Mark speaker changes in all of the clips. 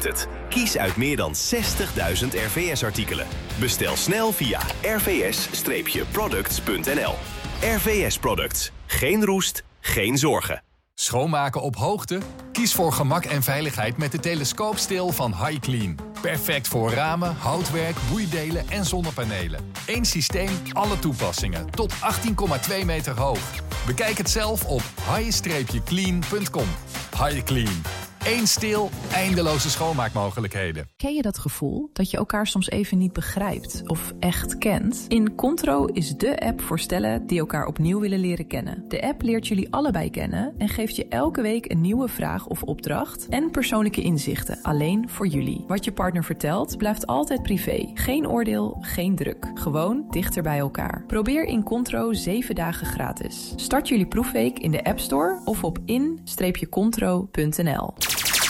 Speaker 1: heeft het. Kies uit meer dan 60.000 RVS-artikelen. Bestel snel via rvs-products.nl. RVS Products. Geen roest, geen zorgen.
Speaker 2: Schoonmaken op hoogte? Kies voor gemak en veiligheid met de telescoopsteel van HiClean. Perfect voor ramen, houtwerk, boeidelen en zonnepanelen. Eén systeem, alle toepassingen. Tot 18,2 meter hoog. Bekijk het zelf op hi-clean.com. HiClean. Eén steel, eindeloze schoonmaakmogelijkheden.
Speaker 3: Ken je dat gevoel dat je elkaar soms even niet begrijpt of echt kent? Incontro is dé app voor stellen die elkaar opnieuw willen leren kennen. De app leert jullie allebei kennen en geeft je elke week een nieuwe vraag of opdracht en persoonlijke inzichten, alleen voor jullie. Wat je partner vertelt, blijft altijd privé. Geen oordeel, geen druk. Gewoon dichter bij elkaar. Probeer Incontro 7 dagen gratis. Start jullie proefweek in de App Store of op in-contro.nl.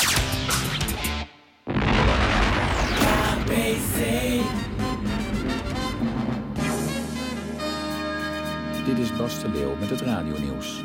Speaker 4: Dit is Bas de Leeuw met het radionieuws.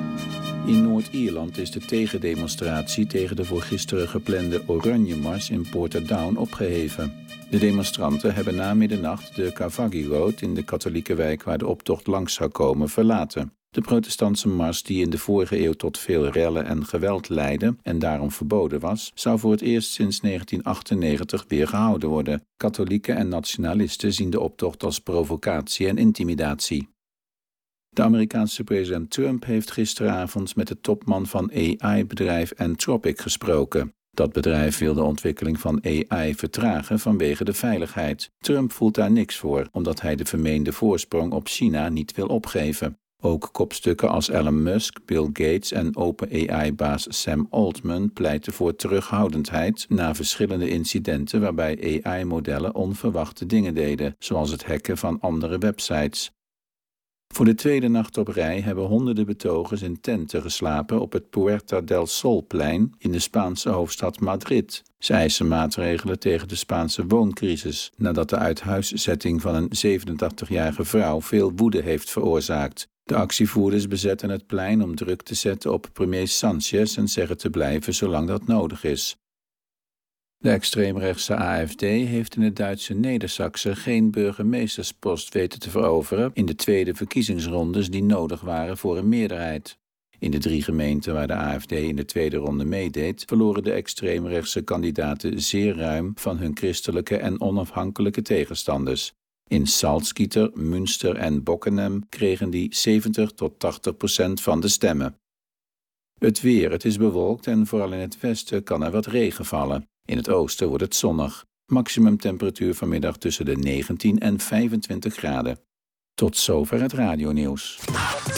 Speaker 4: In Noord-Ierland is de tegendemonstratie tegen de voor gisteren geplande Oranje-mars in Portadown opgeheven. De demonstranten hebben na middernacht de Cavaggy Road in de katholieke wijk waar de optocht langs zou komen verlaten. De protestantse mars, die in de vorige eeuw tot veel rellen en geweld leidde en daarom verboden was, zou voor het eerst sinds 1998 weer gehouden worden. Katholieken en nationalisten zien de optocht als provocatie en intimidatie. De Amerikaanse president Trump heeft gisteravond met de topman van AI-bedrijf Anthropic gesproken. Dat bedrijf wil de ontwikkeling van AI vertragen vanwege de veiligheid. Trump voelt daar niks voor, omdat hij de vermeende voorsprong op China niet wil opgeven. Ook kopstukken als Elon Musk, Bill Gates en OpenAI-baas Sam Altman pleiten voor terughoudendheid na verschillende incidenten waarbij AI-modellen onverwachte dingen deden, zoals het hacken van andere websites. Voor de tweede nacht op rij hebben honderden betogers in tenten geslapen op het Puerta del Sol-plein in de Spaanse hoofdstad Madrid. Ze eisen maatregelen tegen de Spaanse wooncrisis, nadat de uithuiszetting van een 87-jarige vrouw veel woede heeft veroorzaakt. De actievoerders bezetten het plein om druk te zetten op premier Sánchez en zeggen te blijven zolang dat nodig is. De extreemrechtse AfD heeft in het Duitse Neder-Saxe geen burgemeesterspost weten te veroveren in de tweede verkiezingsrondes die nodig waren voor een meerderheid. In de 3 gemeenten waar de AfD in de tweede ronde meedeed, verloren de extreemrechtse kandidaten zeer ruim van hun christelijke en onafhankelijke tegenstanders. In Salzgitter, Münster en Bockenheim kregen die 70 tot 80% van de stemmen. Het weer, het is bewolkt en vooral in het westen kan er wat regen vallen. In het oosten wordt het zonnig. Maximumtemperatuur vanmiddag tussen de 19 en 25 graden. Tot zover het radionieuws.